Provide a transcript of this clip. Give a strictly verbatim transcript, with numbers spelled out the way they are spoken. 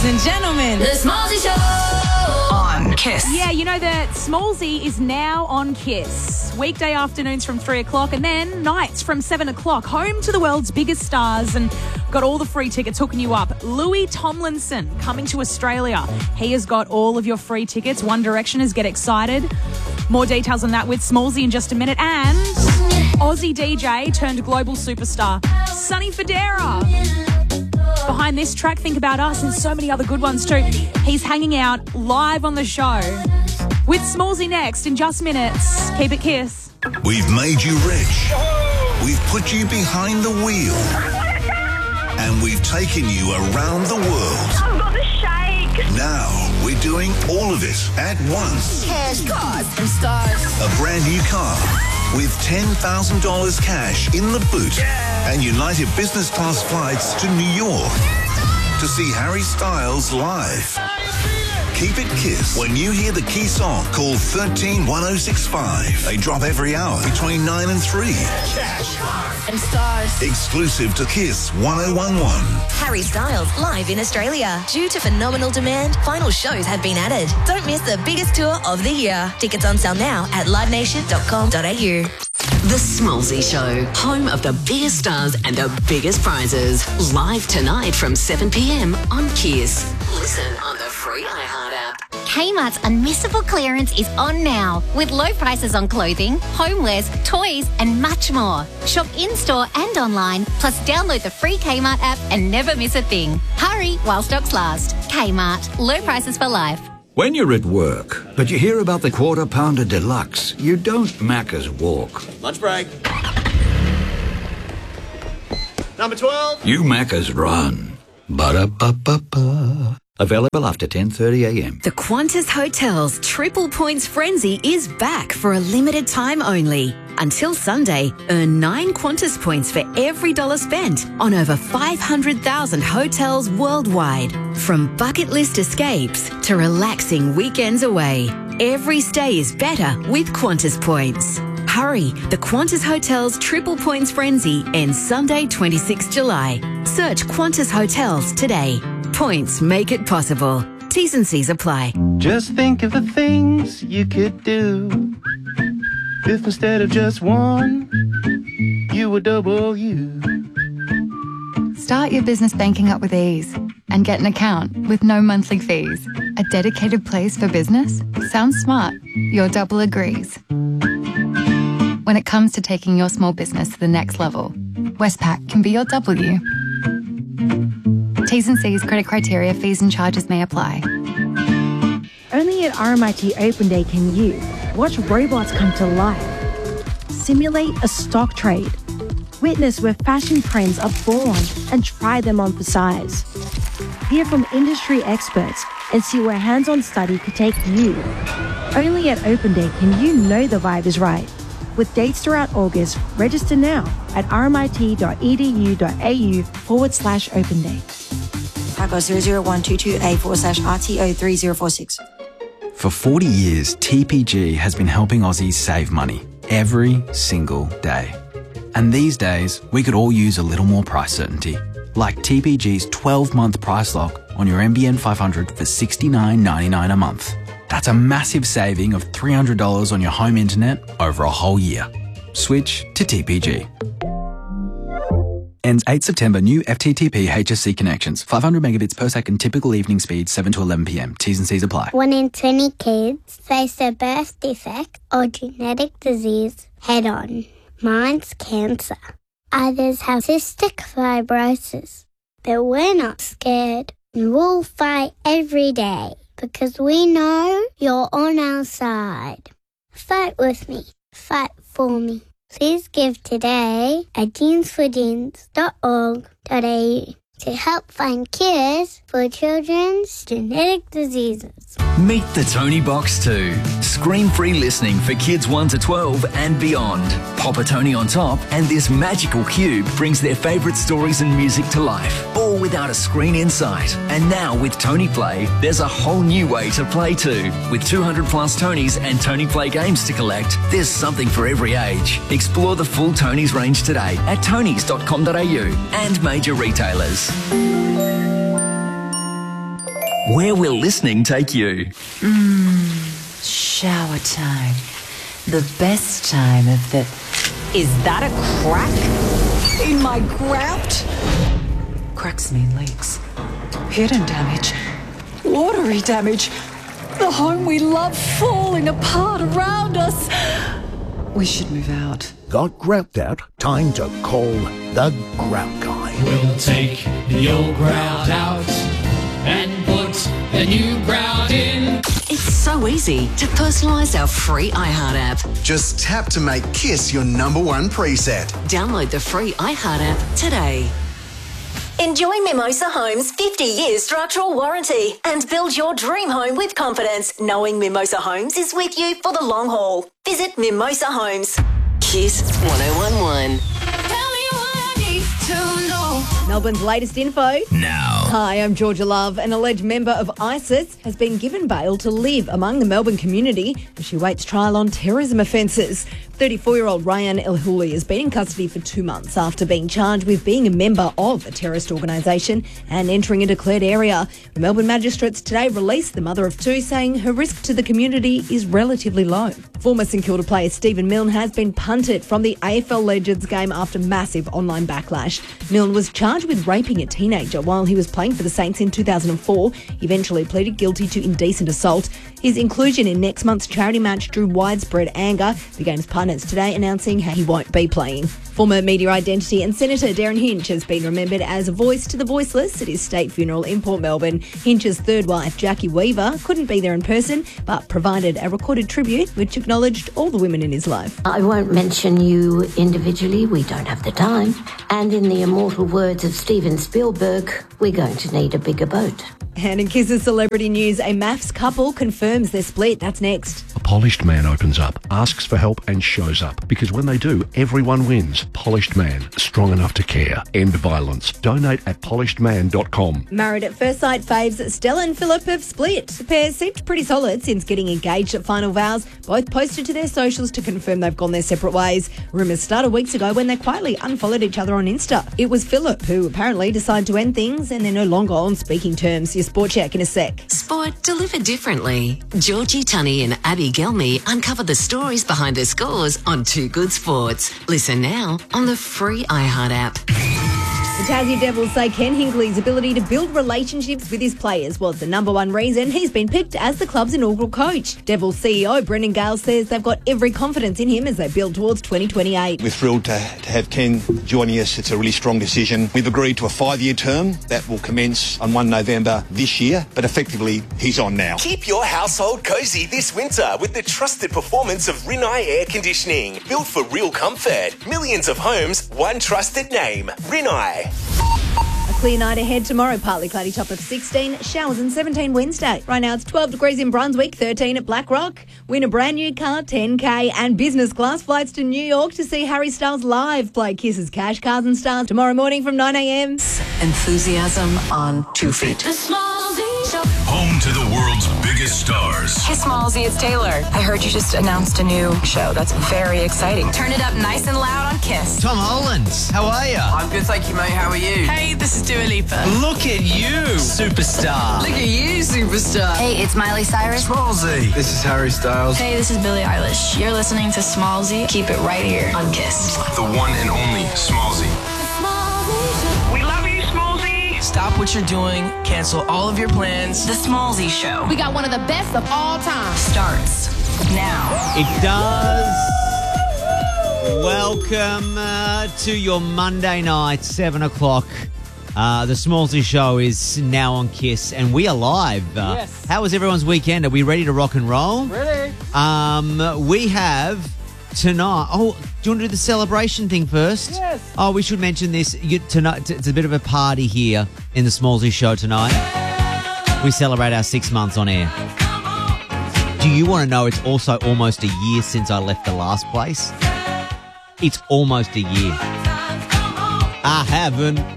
ladies and gentlemen. The Smallzy Show on Kiss. Yeah, you know that Smallzy is now on Kiss. Weekday afternoons from three o'clock and then nights from seven o'clock. Home to the world's biggest stars and got all the free tickets hooking you up. Louis Tomlinson coming to Australia. He has got all of your free tickets. One Directioners, get excited. More details on that with Smallzy in just a minute. And Aussie D J turned global superstar, Sonny Fodera. Behind this track, Think About Us, and so many other good ones too. He's hanging out live on the show with Smallzy next in just minutes. Keep it Kiss. We've made you rich. We've put you behind the wheel. And we've taken you around the world. I've got the shake. Now we're doing all of it at once. Cash, cars, and stars. A brand new car with ten thousand dollars cash in the boot. Yeah. And United Business Class flights to New York to see Harry Styles live. Keep it Kiss. When you hear the key song, call one three one oh six five. They drop every hour between nine and three. Cash, cars, and stars. Exclusive to Kiss one oh one one. Harry Styles live in Australia. Due to phenomenal demand, final shows have been added. Don't miss the biggest tour of the year. Tickets on sale now at live nation dot com dot a u. The Smallzy Show, home of the biggest stars and the biggest prizes. Live tonight from seven p.m. on Kiss. Listen on the free iHeart app. Kmart's Unmissable Clearance is on now with low prices on clothing, homewares, toys and much more. Shop in-store and online, plus download the free Kmart app and never miss a thing. Hurry while stocks last. Kmart, low prices for life. When you're at work, but you hear about the Quarter Pounder Deluxe, you don't Macca's walk. Lunch break. Number twelve. You Macca's run. Ba-da-ba-ba-ba. Available after ten thirty a.m. The Qantas Hotels Triple Points Frenzy is back for a limited time only. Until Sunday, earn nine Qantas points for every dollar spent on over five hundred thousand hotels worldwide. From bucket list escapes to relaxing weekends away, every stay is better with Qantas points. Hurry, the Qantas Hotels Triple Points Frenzy ends Sunday, twenty-sixth of July. Search Qantas Hotels today. Points make it possible. T's and C's apply. Just think of the things you could do if instead of just one, you were double you. Start your business banking up with ease and get an account with no monthly fees. A dedicated place for business? Sounds smart. Your double agrees. When it comes to taking your small business to the next level, Westpac can be your W. T's and C's, credit criteria, fees and charges may apply. Only at R M I T Open Day can you watch robots come to life, simulate a stock trade, witness where fashion trends are born and try them on for size. Hear from industry experts and see where hands-on study could take you. Only at Open Day can you know the vibe is right. With dates throughout August, register now at rmit.edu.au forward slash open day. Taco zero zero one two two A forward slash R T O three zero four six. For forty years, T P G has been helping Aussies save money every single day. And these days, we could all use a little more price certainty. Like T P G's twelve-month price lock on your M B N five hundred for sixty-nine ninety-nine a month. That's a massive saving of three hundred dollars on your home internet over a whole year. Switch to T P G. Ends eighth of September. New F T T P H S C connections. five hundred megabits per second. Typical evening speed seven to eleven p.m. T's and C's apply. One in twenty kids face a birth defect or genetic disease head on. Mine's cancer. Others have cystic fibrosis. But we're not scared. And we'll fight every day because we know you're on our side. Fight with me. Fight for me. Please give today at jeans for jeans dot org dot a u to help find cures for children's genetic diseases. Meet the Tony Box two. Screen-free listening for kids one to twelve and beyond. Pop a Tony on top and this magical cube brings their favourite stories and music to life, all without a screen in sight. And now with Tony Play, there's a whole new way to play too. With two hundred plus Tonys and Tony Play games to collect, there's something for every age. Explore the full Tonys range today at tonys dot com dot a u and major retailers. Where will listening take you? Mmm, shower time. The best time of the... Is that a crack in my grout? Cracks mean leaks. Hidden damage. Watery damage. The home we love falling apart around us. We should move out. Got grout out? Time to call the Grout Guy. We'll take the old grout out and put the new grout in. It's so easy to personalise our free iHeart app. Just tap to make Kiss your number one preset. Download the free iHeart app today. Enjoy Mimosa Homes' fifty year structural warranty and build your dream home with confidence, knowing Mimosa Homes is with you for the long haul. Visit Mimosa Homes. Kiss one oh one one. Melbourne's latest info. Now. Hi, I'm Georgia Love. An alleged member of ISIS has been given bail to live among the Melbourne community as she waits trial on terrorism offences. thirty-four-year-old Ryan El Houli has been in custody for two months after being charged with being a member of a terrorist organisation and entering a declared area. Melbourne magistrates today released the mother of two, saying her risk to the community is relatively low. Former St Kilda player Stephen Milne has been punted from the A F L Legends game after massive online backlash. Milne was charged with raping a teenager while he was playing for the Saints in two thousand four. He eventually pleaded guilty to indecent assault. His inclusion in next month's charity match drew widespread anger. The game's partners today announcing how he won't be playing. Former media identity and Senator Darren Hinch has been remembered as a voice to the voiceless at his state funeral in Port Melbourne. Hinch's third wife, Jackie Weaver, couldn't be there in person, but provided a recorded tribute which acknowledged all the women in his life. I won't mention you individually, we don't have the time. And in the immortal words of Steven Spielberg, we're going to need a bigger boat. And in Kiss's celebrity news, a maths couple confirms their split. That's next. A polished man opens up, asks for help and shows up. Because when they do, everyone wins. Polished Man, strong enough to care. End violence. Donate at polished man dot com. Married at first sight faves Stella and Philip have split. The pair seemed pretty solid since getting engaged at final vows. Both posted to their socials to confirm they've gone their separate ways. Rumours started weeks ago when they quietly unfollowed each other on Insta. It was Philip who apparently decided to end things and they're no longer on speaking terms. Your sport check in a sec. Sport delivered differently. Georgie Tunney and Abby Gelmy uncover the stories behind the scores on Two Good Sports. Listen now on the free iHeart app. The Tassie Devils say Ken Hinkley's ability to build relationships with his players was the number one reason he's been picked as the club's inaugural coach. Devils C E O Brendan Gale says they've got every confidence in him as they build towards twenty twenty-eight. We're thrilled to, to have Ken joining us. It's a really strong decision. We've agreed to a five-year term that will commence on the first of November this year, but effectively he's on now. Keep your household cosy this winter with the trusted performance of Rinnai Air Conditioning. Built for real comfort. Millions of homes, one trusted name. Rinnai. A clear night ahead tomorrow, partly cloudy, top of sixteen, showers and seventeen Wednesday. Right now it's twelve degrees in Brunswick, thirteen at Blackrock. Win a brand new car, ten K and business class flights to New York to see Harry Styles live. Play Kiss's Cash Cars and Stars tomorrow morning from nine a.m. Enthusiasm on two feet. Home to the world's biggest stars. Hey, Smallsy, it's Taylor. I heard you just announced a new show. That's very exciting. Turn it up nice and loud on Kiss. Tom Hollands, how are you? I'm good, thank you, mate. How are you? Hey, this is Dua Lipa. Look at you, superstar. Look at you, superstar. Hey, it's Miley Cyrus. Smallsy. This is Harry Styles. Hey, this is Billie Eilish. You're listening to Smallsy. Keep it right here on Kiss. The one and only Smallsy. We love you, Smallsy. Stop what you're doing. Cancel all of your plans. The Smallsy Show. We got one of the best of all time. Starts now. It does. Welcome uh, to your Monday night, seven o'clock. Uh, the Smallsy Show is now on Kiss, and we are live. Uh, yes. How was everyone's weekend? Are we ready to rock and roll? Ready. Um, we have tonight. Oh, do you want to do the celebration thing first? Yes. Oh, we should mention this. You, tonight, it's a bit of a party here in the Smallsy Show tonight. We celebrate our six months on air. Do you want to know it's also almost a year since I left the last place? It's almost a year. I haven't